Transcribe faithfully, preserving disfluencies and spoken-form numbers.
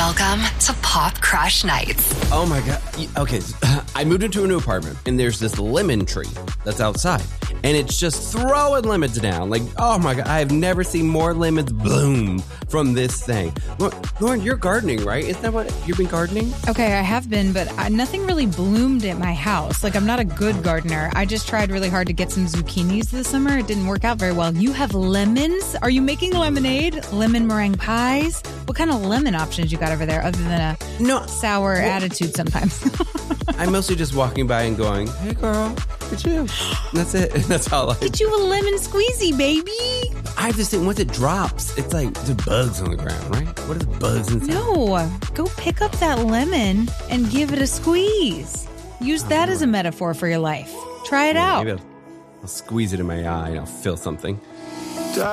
Welcome to Pop Crush Nights. Oh my God. Okay, I moved into a new apartment and there's this lemon tree that's outside and it's just throwing lemons down. Like, oh my God, I have never seen more lemons bloom from this thing. Lauren, you're gardening, right? Isn't that what you've been gardening? Okay, I have been, but I, nothing really bloomed at my house. Like, I'm not a good gardener. I just tried really hard to get some zucchinis this summer. It didn't work out very well. You have lemons? Are you making lemonade? Lemon meringue pies? What kind of lemon options you got over there other than a no, sour well, attitude sometimes? I'm mostly just walking by and going, hey girl, it's you. That's it. That's all I Get you a lemon squeezy, baby. I have this thing, once it drops, it's like there's bugs on the ground, right? What are the bugs inside? No, go pick up that lemon and give it a squeeze. Use that as a metaphor for your life. Try it out. Maybe I'll, I'll squeeze it in my eye and I'll feel something.